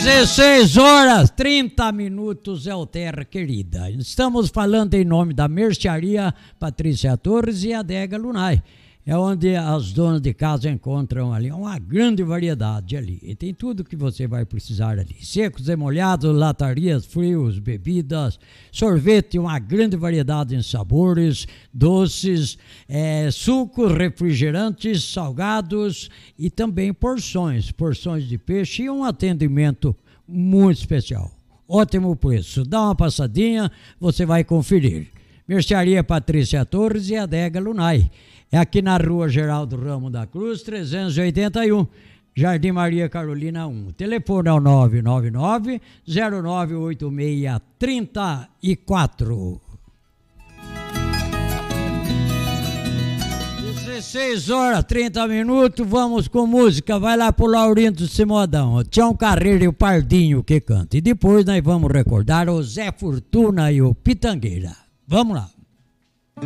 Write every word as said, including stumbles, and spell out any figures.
dezesseis horas, trinta minutos é o Terra Querida. Estamos falando em nome da Mercearia Patrícia Torres e Adega Lunai. É onde as donas de casa encontram ali uma grande variedade ali. E tem tudo que você vai precisar ali. Secos e molhados, latarias, frios, bebidas, sorvete, uma grande variedade em sabores, doces, é, sucos, refrigerantes, salgados e também porções. Porções de peixe e um atendimento muito especial. Ótimo preço. Dá uma passadinha, você vai conferir. Mercearia Patrícia Torres e Adega Lunai. É aqui na Rua Geraldo Ramos da Cruz, trezentos e oitenta e um, Jardim Maria Carolina um. Telefone é o nove nove nove, zero nove oito seis, três quatro. dezesseis horas, trinta minutos, vamos com música. Vai lá pro Laurindo Simodão. Tião Carreira e o Pardinho que canta. E depois nós vamos recordar o Zé Fortuna e o Pitangueira. Vamos lá.